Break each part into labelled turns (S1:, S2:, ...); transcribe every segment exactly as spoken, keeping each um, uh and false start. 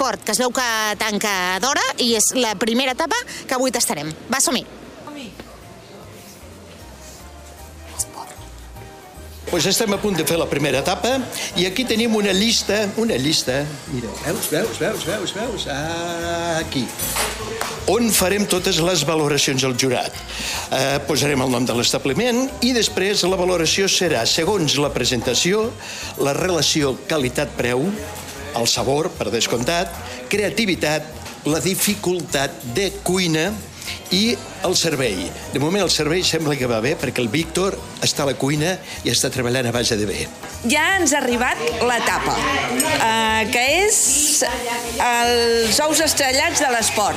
S1: l'esport, que es veu que tanca d'hora i és la primera etapa que avui tastarem. Va, som-hi.
S2: Pues estem a punt de fer la primera etapa i aquí tenim una llista, una llista, mira, veus, veus, veus, veus, veus, ah, aquí, on farem totes les valoracions al jurat. Eh, posarem el nom de l'establiment i després la valoració serà, segons la presentació, la relació qualitat-preu, el sabor, per descomptat, creativitat, la dificultat de cuina i el servei. De moment el servei sembla que va bé perquè el Víctor està a la cuina i està treballant a base de bé.
S3: Ja ens ha arribat la tapa, eh, que és els ous estrellats de l'esport.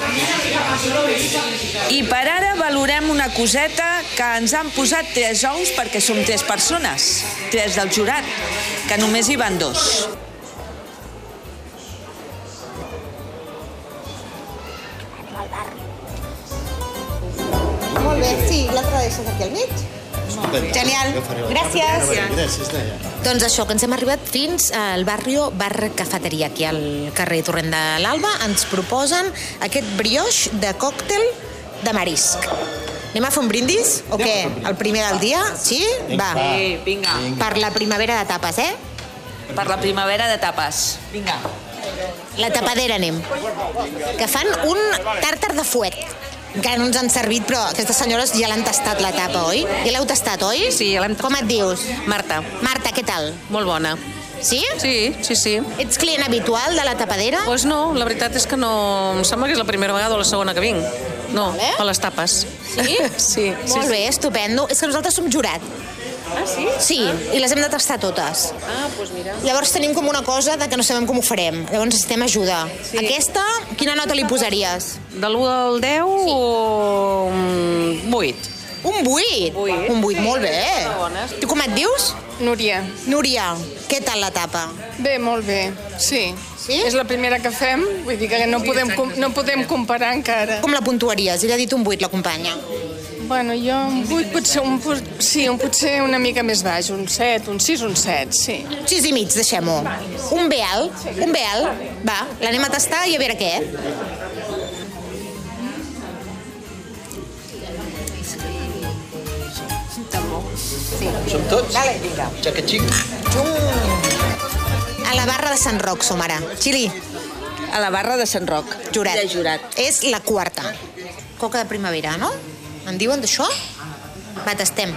S3: I per ara valorem una coseta que ens han posat tres ous perquè som tres persones, tres del jurat, que només hi van dos.
S1: Molt bé, sí, l'altre deixes aquí al mig. Genial, gràcies.
S2: Gràcies, Laia.
S1: Doncs això, que ens hem arribat fins al barrio Bar Cafeteria, aquí al carrer Torrent de l'Alba. Ens proposen aquest brioix de còctel de marisc. Anem a fer un brindis o què? El primer del dia? Sí? Va.
S3: Sí, vinga.
S1: Per la primavera de tapes, eh?
S3: Per la primavera de tapes. Vinga.
S1: La tapadera anem. Que fan un tàrtar de fuet. Encara no ens han servit, però aquestes senyores ja l'han tastat, la tapa, oi? Ja l'heu tastat, oi?
S4: Sí, ja l'hem tastat.
S1: Com et dius?
S4: Marta.
S1: Marta, què tal?
S4: Molt bona.
S1: Sí?
S4: Sí, sí, sí.
S1: Ets client habitual de la tapadera?
S4: Doncs pues no, la veritat és que no... Em sembla que és la primera vegada o la segona que vinc. No,
S1: Vale.
S4: a les tapes.
S1: Sí?
S4: Sí.
S1: Molt
S4: sí,
S1: bé, estupendo. És que nosaltres som jurat.
S4: Ah, sí?
S1: Sí, i les hem de tastar totes.
S4: Ah, doncs mira.
S1: Llavors tenim com una cosa de que no sabem com ho farem. Llavors necessitem ajuda.
S4: Sí.
S1: Aquesta, quina nota li posaries?
S4: De l'u al deu
S1: Sí.
S4: o... un vuit.
S1: Un vuit?
S4: Vuit.
S1: Un vuit, molt bé.
S4: Bones.
S1: Tu com et dius?
S5: Núria.
S1: Núria, què tal la tapa?
S5: Bé, molt bé, sí.
S1: Sí?
S5: És la primera que fem, vull dir que no podem, com- no podem comparar encara.
S1: Com la puntuaries? Ella ha dit un vuit, la companya.
S5: Bueno, jo un vuit, potser, un, pu- sí, un, potser una mica més baix, un set, un sis, un set, sí.
S1: Sis i mig, deixem-ho. Un bé alt, un bé alt. Va, l'anem a tastar i a veure què.
S2: Som tots?
S1: Vale, vinga.
S2: Xaca-xic.
S1: A la barra de Sant Roc som ara. Xili,
S3: A la barra de Sant Roc.
S1: jurat.
S3: De jurat.
S1: És la quarta. Coca de primavera, no? En diuen d'això? Va, tastem.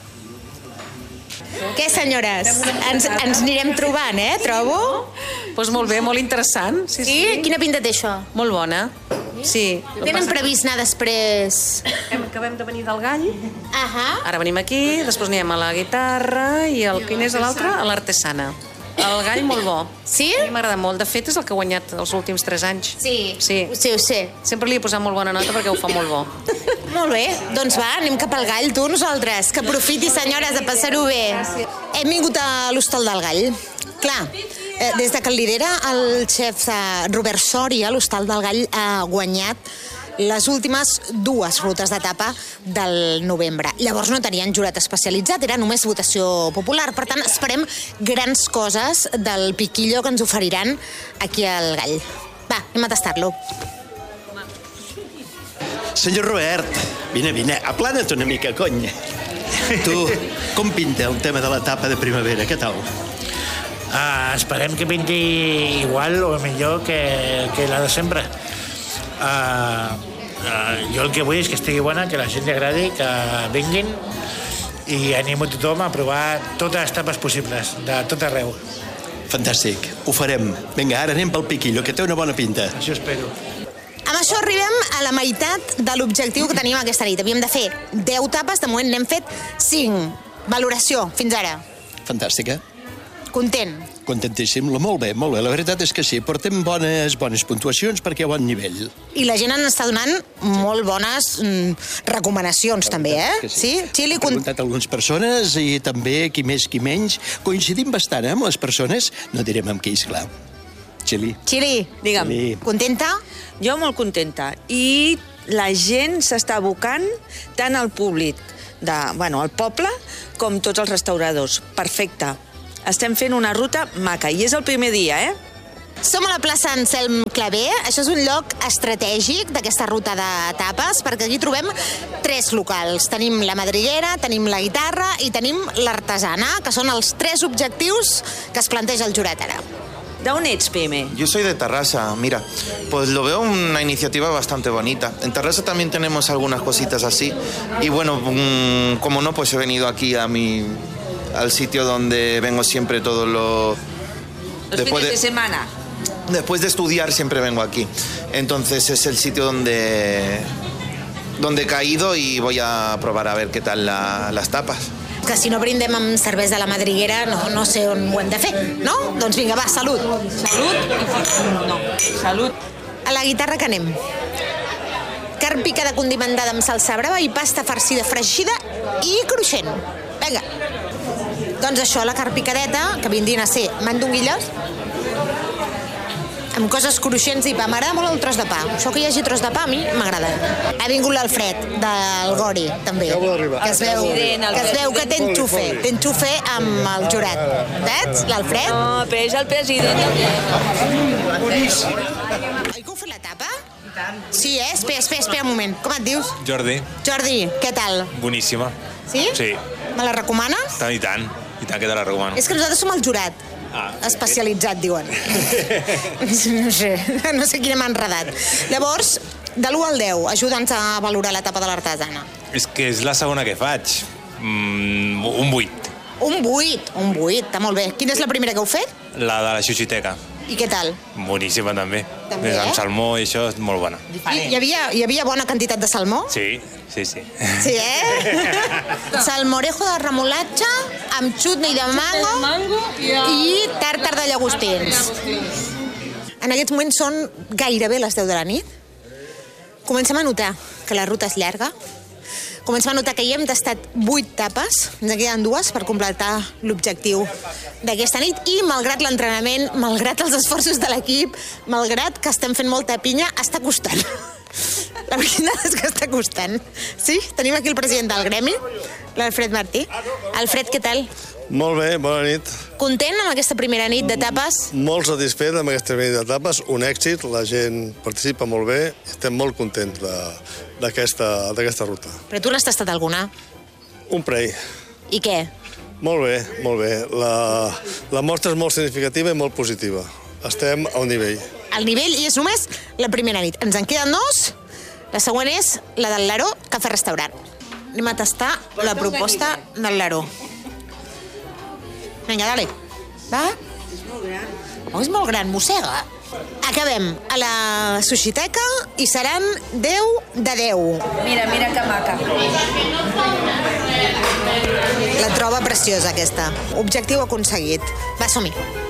S1: Què, senyores? Ens, ens anirem trobant, eh? Trobo?
S4: Doncs pues molt bé, molt interessant. Sí,
S1: Sí?
S4: sí.
S1: Quina pinta té això?
S4: Molt bona. Sí.
S1: Tenen previst anar després?
S4: Hem, acabem de venir del Gall.
S1: Ahà.
S4: Ara venim aquí, després anirem a la guitarra i el, quin és l'altre? A l'Artesana. El Gall molt bo.
S1: Sí?
S4: A mi m'agrada molt. De fet, és el que ha guanyat els últims tres anys.
S1: Sí,
S4: Sí.
S1: ho sé, ho sé.
S4: Sempre li he posat molt bona nota perquè ho fa molt bo.
S1: Molt bé, doncs va, anem cap al Gall, tu, nosaltres. Que aprofiti, senyores, a passar-ho bé. Hem vingut a l'Hostal del Gall. Clar, eh, des de que el lidera el xef eh, Robert Sòria, l'Hostal del Gall ha guanyat les últimes dues rutes d'etapa del novembre. Llavors no tenien jurat especialitzat, era només votació popular. Per tant, esperem grans coses del piquillo que ens oferiran aquí al Gall. Va, anem a tastar-lo.
S2: Senyor Robert, vine, vine, aplana't una mica, cony. Tu, com pinta el tema de l'etapa de primavera? Què tal?
S6: Uh, esperem que pinti igual o millor que, que la de sempre. Uh, uh, jo el que vull és que estigui bona, que a la gent li agradi, que vinguin i animo a tothom a provar totes les tapes possibles, de tot arreu.
S2: Fantàstic, ho farem. Vinga, ara anem pel piquillo, que té una bona pinta.
S6: Això espero.
S1: Amb això arribem a la meitat de l'objectiu que teníem aquesta nit. Havíem de fer deu tapes, de moment n'hem fet cinc. Valoració, fins ara.
S2: Fantàstica.
S1: Content.
S2: Contentíssim, molt bé, molt bé. La veritat és que sí, portem bones, bones puntuacions perquè hi ha bon nivell.
S1: I la gent ens està donant molt bones mm, recomanacions, també, eh?
S2: Que
S1: Sí? Xili,
S2: He
S1: con...
S2: preguntat a algunes persones i també, qui més, qui menys. Coincidim bastant eh, amb les persones, no direm amb qui, esclar. Xili.
S1: Xili,
S3: Digue'm.
S2: Xili.
S1: contenta?
S3: Jo molt contenta. I la gent s'està abocant tant al públic, de, bueno, al poble, com tots els restauradors. Perfecte. Estem fent una ruta maca. I és el primer dia, eh?
S1: Som a la plaça Anselm Clavé. Això és un lloc estratègic d'aquesta ruta de tapes, perquè aquí trobem tres locals. Tenim la madriguera, tenim la guitarra i tenim l'artesana, que són els tres objectius que es planteja el jurat ara.
S3: D'on ets, Pime?
S7: Yo soy de Tarrasa, mira, pues lo veo una iniciativa bastante bonita. En Tarrasa también tenemos algunas cositas así. Y bueno, mmm, como no, pues he venido aquí a mi, al sitio donde vengo siempre todos los...
S3: Los fines de, de semana.
S7: Después de estudiar siempre vengo aquí. Entonces es el sitio donde, donde he caído y voy a probar a ver qué tal la, las tapas.
S1: Que si no brindem amb cervesa de la madriguera no, no sé on ho hem de fer, no? Doncs vinga, va, salut.
S3: Salut? No, salut.
S1: A la guitarra que anem. Carn picada condimentada amb salsa brava i pasta farcida fregida i cruixent. Vinga. Doncs això, la carn picadeta, que vindrien a ser mandonguilles, amb coses cruixents i pa. M'agrada molt el tros de pa. Això que hi hagi tros de pa, a mi m'agrada. Ha vingut l'Alfred, del Gori, també. Que es veu que, es veu que té enxufe. Té enxufe amb el jurat. Saps, l'Alfred?
S3: No, però és el president.
S1: Boníssim. Oi que heu fet la tapa? Sí, eh? Espera, espera, espera un moment. Com et dius?
S8: Jordi.
S1: Jordi, què tal?
S8: Boníssima.
S1: Sí?
S8: Sí.
S1: Me la recomanes?
S8: Tant i tant. I tant que te la recomano.
S1: És que nosaltres som el jurat.
S8: Ah,
S1: especialitzat, diuen. No sé, no sé quina m'ha enredat. Llavors, de l'u al deu, ajuda'ns a valorar la tapa de l'artesana.
S8: És que és la segona que faig. Mm, un vuit.
S1: Un vuit, un vuit, està molt bé. Quina és la primera que heu fet?
S8: La de la Xuxiteca.
S1: I què tal?
S8: Boníssima, també.
S1: També,
S8: Amb
S1: eh?
S8: salmó i això és molt bona.
S1: Hi, hi, havia, hi havia bona quantitat de salmó?
S8: Sí, sí, sí.
S1: Sí, eh? Salmorejo de remolatge amb xutney de mango i tàrtar de llagostins. En aquests moments són gairebé les deu de la nit. Comencem a notar que la ruta és llarga. Comencem a notar que hi hem tastat vuit tapes, ens en queden dues per completar l'objectiu d'aquesta nit i malgrat l'entrenament, malgrat els esforços de l'equip, malgrat que estem fent molta pinya, està costant. La veritat és que està costant. Sí? Tenim aquí el president del gremi, l'Alfred Martí. Alfred, què tal?
S9: Molt bé, bona nit.
S1: Content amb aquesta primera nit d'etapes?
S9: Molt satisfet amb aquesta primera nit d'etapes, un èxit, la gent participa molt bé, estem molt contents d'aquesta ruta.
S1: Però tu n'has tastat alguna?
S9: Un prei.
S1: I què?
S9: Molt bé, molt bé. La, la mostra és molt significativa i molt positiva. Estem a un nivell.
S1: El nivell i és només la primera nit. Ens en queden dos. La següent és la del Laró Cafè Restaurant. Anem a tastar la proposta del Laró. Vinga, dale. Va? És molt gran. Oh, és molt gran, mossega. Acabem a la Sushiteca i seran deu de deu.
S3: Mira, mira que maca.
S1: La troba preciosa, aquesta. Objectiu aconseguit. Va, som-hi.